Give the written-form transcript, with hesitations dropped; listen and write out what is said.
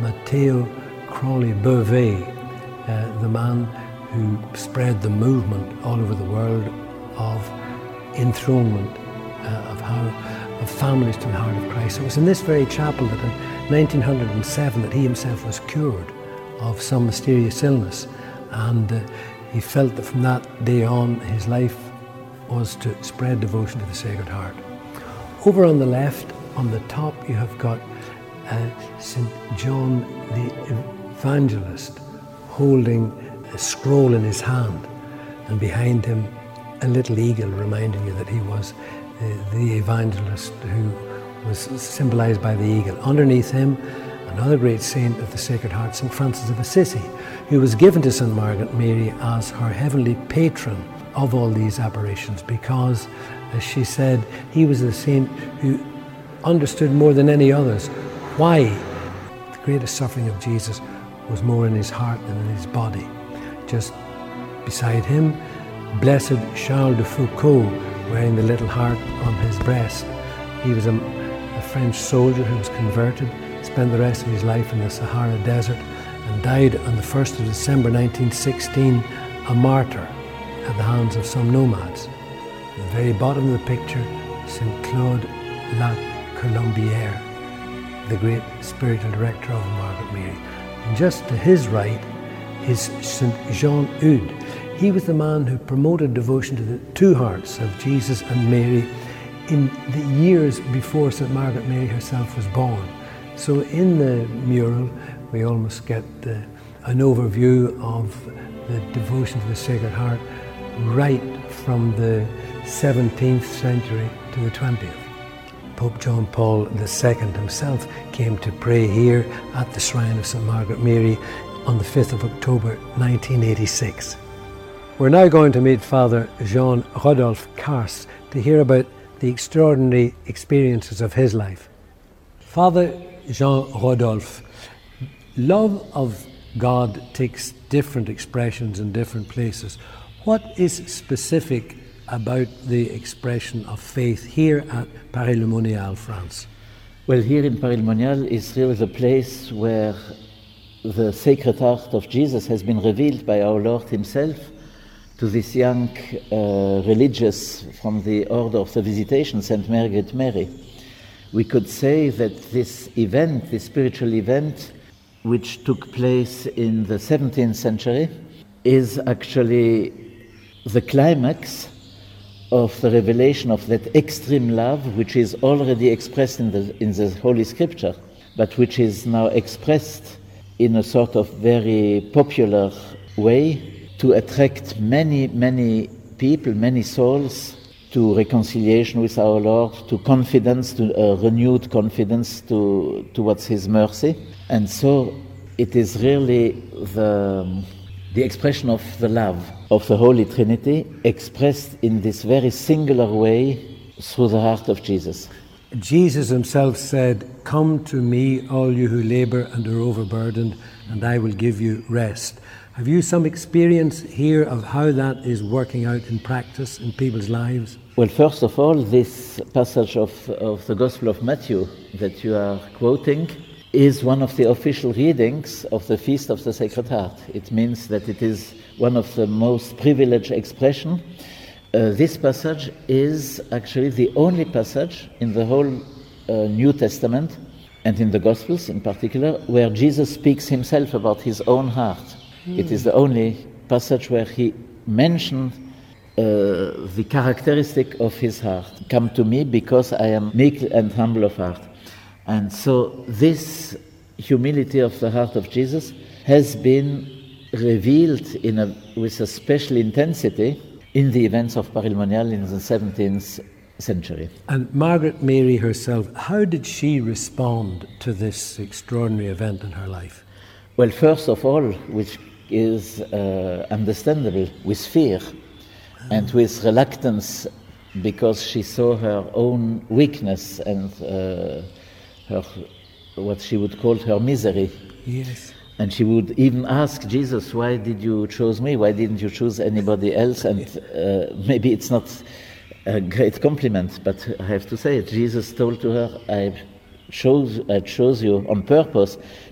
Matteo Crawley Beauvais, the man who spread the movement all over the world of enthronement, of families to the heart of Christ. It was in this very chapel that in 1907 that he himself was cured of some mysterious illness, and he felt that from that day on his life was to spread devotion to the Sacred Heart. Over on the left, on the top, you have got St. John the Evangelist holding a scroll in his hand, and behind him a little eagle reminding you that he was the evangelist who was symbolized by the eagle. Underneath him, another great saint of the Sacred Heart, St. Francis of Assisi, who was given to St. Margaret Mary as her heavenly patron of all these apparitions, because, as she said, he was the saint who understood more than any others why the greatest suffering of Jesus was more in his heart than in his body. Just beside him, Blessed Charles de Foucauld, wearing the little heart on his breast. He was a French soldier who was converted, spent the rest of his life in the Sahara Desert, and died on the 1st of December 1916, a martyr at the hands of some nomads. At the very bottom of the picture, St. Claude La Colombière, the great spiritual director of Margaret Mary. And just to his right is St. Jean Eudes. He was the man who promoted devotion to the two hearts of Jesus and Mary in the years before St. Margaret Mary herself was born. So in the mural, we almost get an overview of the devotion to the Sacred Heart right from the 17th century to the 20th. Pope John Paul II himself came to pray here at the shrine of St. Margaret Mary on the 5th of October 1986. We're now going to meet Father Jean Rodolphe Cars to hear about the extraordinary experiences of his life. Father Jean Rodolphe, love of God takes different expressions in different places. What is specific about the expression of faith here at Paray-le-Monial, France? Well, here in Paray-le-Monial is really the place where the Sacred Heart of Jesus has been revealed by our Lord himself to this young religious from the Order of the Visitation, St. Margaret Mary. We could say that this event, this spiritual event, which took place in the 17th century, is actually the climax of the revelation of that extreme love which is already expressed in the Holy Scripture, but which is now expressed in a sort of very popular way to attract many, many people, many souls to reconciliation with our Lord, to confidence, to renewed confidence towards His mercy. And so it is really the expression of the love of the Holy Trinity expressed in this very singular way through the heart of Jesus. Jesus himself said, "Come to me, all you who labor and are overburdened, and I will give you rest." Have you some experience here of how that is working out in practice in people's lives? Well, first of all, this passage of the Gospel of Matthew that you are quoting is one of the official readings of the Feast of the Sacred Heart. It means that it is one of the most privileged expression. This passage is actually the only passage in the whole New Testament, and in the Gospels in particular, where Jesus speaks himself about his own heart. It is the only passage where he mentioned the characteristic of his heart. Come to me because I am meek and humble of heart. And so this humility of the heart of Jesus has been revealed with a special intensity in the events of Paray-le-Monial in the 17th century. And Margaret Mary herself, how did she respond to this extraordinary event in her life? Well, first of all, which is understandable, with fear and with reluctance, because she saw her own weakness and her, what she would call her misery. Yes. And she would even ask Jesus, "Why did you choose me? Why didn't you choose anybody else?" And maybe it's not a great compliment, but I have to say it. Jesus told to her, I chose you on purpose